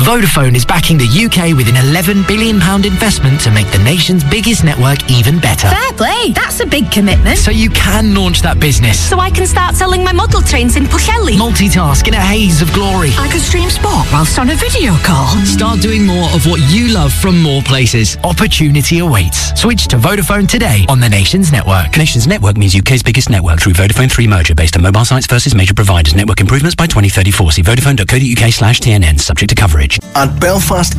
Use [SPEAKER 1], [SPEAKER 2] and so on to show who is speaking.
[SPEAKER 1] Vodafone is backing the UK with an £11 billion investment to make the nation's biggest network even better.
[SPEAKER 2] Fair play, that's a big commitment.
[SPEAKER 1] So you can launch that business.
[SPEAKER 2] So I can start selling my model trains in Pwllheli.
[SPEAKER 1] Multitask in a haze of glory.
[SPEAKER 2] I could stream sport whilst on a video call.
[SPEAKER 1] Start doing more of what you love from more places. Opportunity awaits. Switch to Vodafone today on the Nations Network.
[SPEAKER 3] Nations Network means UK's biggest network through Vodafone 3 merger based on mobile sites versus major providers. Network improvements by 2034. See vodafone.co.uk/TNN. Subject to coverage.
[SPEAKER 4] At Belfast